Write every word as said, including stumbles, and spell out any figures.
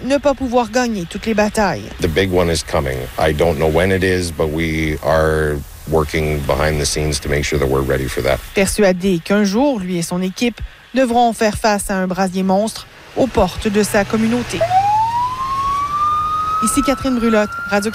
ne pas pouvoir gagner toutes les batailles. The big one is coming. I don't know when it is, but we are working behind the scenes to make sure that we're ready for that. Persuadé qu'un jour, lui et son équipe devront faire face à un brasier monstre aux portes de sa communauté. Ici Catherine Brulotte, Radio-Canada.